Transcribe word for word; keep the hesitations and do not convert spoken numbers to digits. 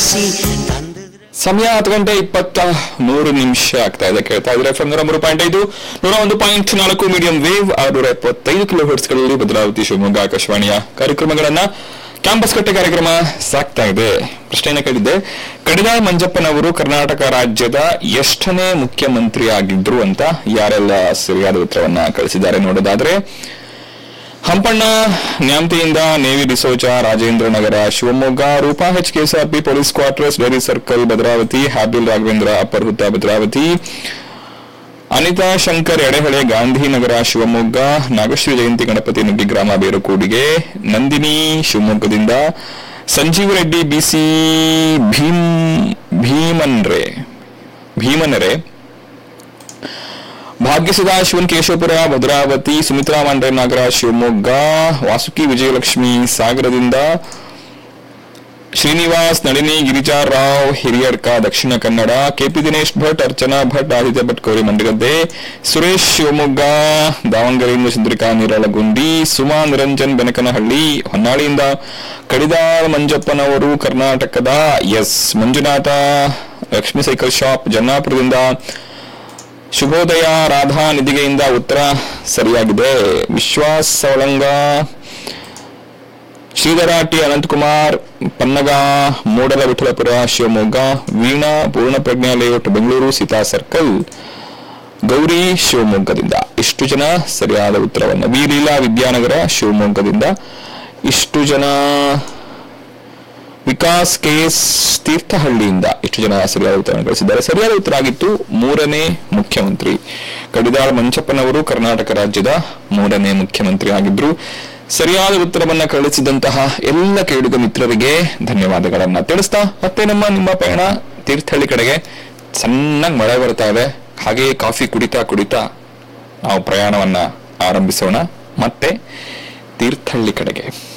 ಸಮಯ ಹತ್ತು ಗಂಟೆ ಇಪ್ಪತ್ತ ಮೂರು ನಿಮಿಷ ಆಗ್ತಾ ಇದೆ. ಕೇಳ್ತಾ ಇದ್ರೆ ಎಫ್ ಎಂ ನೂರ ಮೂರು ಪಾಯಿಂಟ್ ಐದು ನೂರ ಒಂದು ಪಾಯಿಂಟ್ ನಾಲ್ಕು ಮೀಡಿಯಂ ವೇವ್ ಆರುನೂರ ಎಪ್ಪತ್ತೈದು ಕಿಲೋ ಹರ್ಟ್ಸ್ಗಳಲ್ಲಿ ಭದ್ರಾವತಿ ಶಿವಮೊಗ್ಗ ಆಕಾಶವಾಣಿಯ ಕಾರ್ಯಕ್ರಮಗಳನ್ನ ಕ್ಯಾಂಪಸ್ ಕಟ್ಟೆ ಕಾರ್ಯಕ್ರಮ ಸಾಗ್ತಾ ಇದೆ. ಪ್ರಶ್ನೆಯನ್ನ ಕೇಳಿದ್ದೆ, ಕಡಿದಾಳ್ ಮಂಜಪ್ಪನವರು ಕರ್ನಾಟಕ ರಾಜ್ಯದ ಎಷ್ಟನೇ ಮುಖ್ಯಮಂತ್ರಿ ಆಗಿದ್ರು ಅಂತ ಯಾರೆಲ್ಲ ಸರಿಯಾದ ಉತ್ತರವನ್ನ ಕಳಿಸಿದ್ದಾರೆ ನೋಡೋದಾದ್ರೆ, ಹಂಪಣ್ಣ ನ್ಯಾಮತಿಯಿಂದ, ನೇವಿ ಡಿಸೋಜ ರಾಜೇಂದ್ರ ನಗರ Shivamogga, Roopa H KSRP police quarters dairy circle Bhadravati, ಹಾಬಿಲ್ Raghavendra upper ಹುತ್ತ ಭದ್ರಾವತಿ, ಅನಿತಾ ಶಂಕರ್ ಎಡೆಹಳೆ ಗಾಂಧಿನಗರ ಶಿವಮೊಗ್ಗ, ನಾಗಶ್ರೀ ಜಯಂತಿ ಗಣಪತಿ ನುಗ್ಗಿ ಗ್ರಾಮ ಬೇರುಕೂಡಿಗೆ, ನಂದಿನಿ ಶಿವಮೊಗ್ಗದಿಂದ, ಸಂಜೀವ ರೆಡ್ಡಿ ಬಿಸಿ ಭೀಮ್ ಭೀಮನ್ರೆ ಭೀಮನರೆ ಭಾಗ್ಯಸುಧಾ ಶಿವನ್ ಕೇಶವಪುರ ಭದ್ರಾವತಿ, ಸುಮಿತ್ರಾ ಮಾಂಡ್ರೆ ನಾಗರ ಶಿವಮೊಗ್ಗ, ವಾಸುಕಿ ವಿಜಯಲಕ್ಷ್ಮಿ ಸಾಗರದಿಂದ, ಶ್ರೀನಿವಾಸ್ ನಳಿನಿ ಗಿರಿಜಾ ರಾವ್ ಹಿರಿಯಡ್ಕ ದಕ್ಷಿಣ ಕನ್ನಡ, ಕೆಪಿ ದಿನೇಶ್ ಭಟ್, ಅರ್ಚನಾ ಭಟ್, ಆದಿತ್ಯ ಭಟ್ ಕೋರಿ ಮಂಡಗದ್ದೆ, ಸುರೇಶ್ ಶಿವಮೊಗ್ಗ, ದಾವಣಗೆರೆಯಿಂದ ಚಂದ್ರಿಕಾ ನೀರಲಗುಂಡಿ, ಸುಮಾ ನಿರಂಜನ್ ಬೆನಕನಹಳ್ಳಿ ಹೊನ್ನಾಳಿಯಿಂದ, ಕಡಿದಾಳ್ ಮಂಜಪ್ಪನವರು ಕರ್ನಾಟಕದ, S Manjunatha Lakshmi cycle shop ಜನ್ನಾಪುರದಿಂದ, ಶುಭೋದಯ ರಾಧಾ ನಿಧಿಗೆಯಿಂದ ಉತ್ತರ ಸರಿಯಾಗಿದೆ. ವಿಶ್ವಾಸ್ ಸವಳಂಗ, ಶ್ರೀಧರ ಟಿ ಅನಂತಕುಮಾರ್ ಪನ್ನಗ ಮೂಡಲ ವಿಠಲಪುರ ಶಿವಮೊಗ್ಗ, ವೀಣಾ ಪೂರ್ಣಪ್ರಜ್ಞಾ ಲೇಔಟ್ ಬೆಂಗಳೂರು ಸೀತಾ ಸರ್ಕಲ್ ಗೌರಿ ಶಿವಮೊಗ್ಗದಿಂದ ಇಷ್ಟು ಜನ ಸರಿಯಾದ ಉತ್ತರವನ್ನು, ವಿ ಲೀಲಾ ವಿದ್ಯಾನಗರ ಶಿವಮೊಗ್ಗದಿಂದ ಇಷ್ಟು ಜನ, ವಿಕಾಸ್ ಕೆಎಸ್ ತೀರ್ಥಹಳ್ಳಿಯಿಂದ ಇಷ್ಟು ಜನ ಸರಿಯಾದ ಉತ್ತರವನ್ನು ಕಳಿಸಿದ್ದಾರೆ. ಸರಿಯಾದ ಉತ್ತರ ಆಗಿತ್ತು ಮೂರನೇ ಮುಖ್ಯಮಂತ್ರಿ. ಕಡಿದಾಳ್ ಮಂಚಪ್ಪನವರು ಕರ್ನಾಟಕ ರಾಜ್ಯದ ಮೂರನೇ ಮುಖ್ಯಮಂತ್ರಿ ಆಗಿದ್ರು. ಸರಿಯಾದ ಉತ್ತರವನ್ನ ಕಳಿಸಿದಂತಹ ಎಲ್ಲ ಕೇಳುಗ ಮಿತ್ರರಿಗೆ ಧನ್ಯವಾದಗಳನ್ನ ತಿಳಿಸ್ತಾ ಮತ್ತೆ ನಮ್ಮ ನಿಮ್ಮ ಪಯಣ ತೀರ್ಥಹಳ್ಳಿ ಕಡೆಗೆ. ಚೆನ್ನಾಗಿ ಮಳೆ ಬರ್ತಾ ಇದೆ, ಹಾಗೆಯೇ ಕಾಫಿ ಕುಡಿತಾ ಕುಡಿತಾ ನಾವು ಪ್ರಯಾಣವನ್ನ ಆರಂಭಿಸೋಣ ಮತ್ತೆ ತೀರ್ಥಹಳ್ಳಿ ಕಡೆಗೆ.